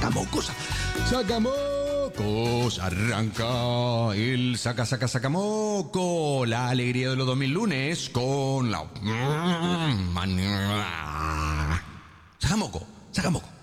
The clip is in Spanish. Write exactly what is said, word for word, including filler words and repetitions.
sacamocos. Sacamocos, arranca el saca, saca, sacamoco. La alegría de los dos mil lunes con la... Sacamoco, sacamoco.